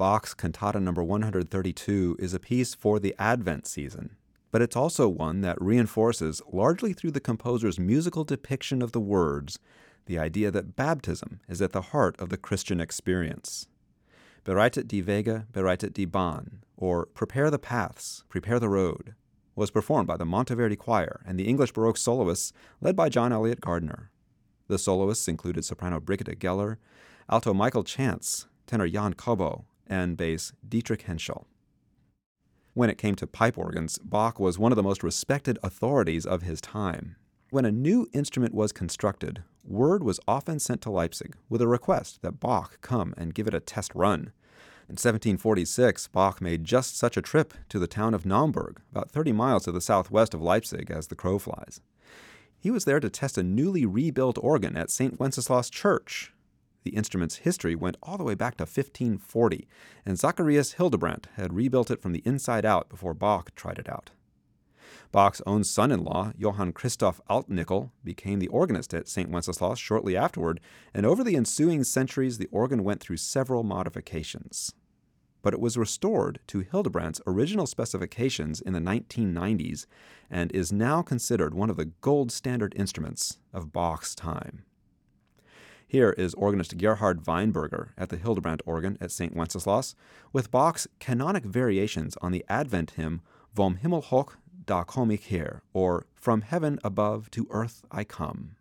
Bach's Cantata number 132 is a piece for the Advent season, but it's also one that reinforces, largely through the composer's musical depiction of the words, the idea that baptism is at the heart of the Christian experience. Bereitet die Wege, bereitet die Bahn, or Prepare the Paths, Prepare the Road, was performed by the Monteverdi Choir and the English Baroque soloists led by John Eliot Gardiner. The soloists included soprano Brigitte Geller, alto Michael Chance, tenor Jan Kobo, and bass Dietrich Henschel. When it came to pipe organs, Bach was one of the most respected authorities of his time. When a new instrument was constructed, word was often sent to Leipzig with a request that Bach come and give it a test run. In 1746, Bach made just such a trip to the town of Naumburg, about 30 miles to the southwest of Leipzig as the crow flies. He was there to test a newly rebuilt organ at St. Wenceslaus Church. The instrument's history went all the way back to 1540, and Zacharias Hildebrandt had rebuilt it from the inside out before Bach tried it out. Bach's own son-in-law, Johann Christoph Altnickel, became the organist at St. Wenceslaus shortly afterward, and over the ensuing centuries the organ went through several modifications. But it was restored to Hildebrandt's original specifications in the 1990s and is now considered one of the gold standard instruments of Bach's time. Here is organist Gerhard Weinberger at the Hildebrandt organ at St. Wenceslaus with Bach's canonic variations on the Advent hymn Vom Himmel hoch, da komm ich her, or From Heaven Above to Earth I Come.